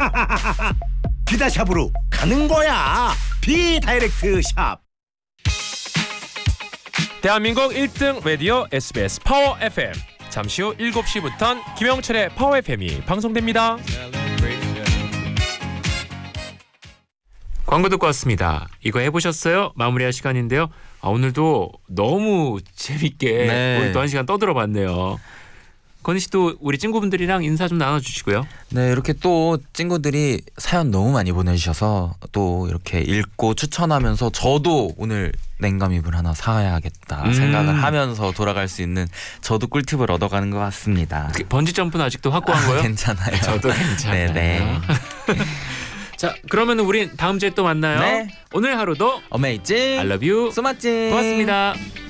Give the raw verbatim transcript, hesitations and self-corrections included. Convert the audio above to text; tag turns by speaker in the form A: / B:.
A: 비다샵으로 가는 거야. 비다이렉트 샵.
B: 대한민국 일 등 라디오 에스비에스 파워 에프엠. 잠시 후 일곱 시부터는 김영철의 파워 에프엠이 방송됩니다. 광고 듣고 왔습니다. 이거 해보셨어요? 마무리할 시간인데요. 아, 오늘도 너무 재밌게
C: 네.
B: 우리 또 한 시간 떠들어봤네요. 건희 씨도 우리 친구분들이랑 인사 좀 나눠주시고요.
C: 네, 이렇게 또 친구들이 사연 너무 많이 보내주셔서 또 이렇게 읽고 추천하면서 저도 오늘 냉감이불 하나 사야겠다
B: 음.
C: 생각을 하면서 돌아갈 수 있는 저도 꿀팁을 얻어가는 것 같습니다.
B: 그 번지 점프는 아직도 확고한 거예요?
C: 아, 괜찮아요.
B: 저도 괜찮아요.
C: 네네.
B: 자, 그러면 우린 다음 주에 또 만나요.
C: 네.
B: 오늘 하루도
C: 어메이징
B: I love you.
C: 소마찡
B: 고맙습니다.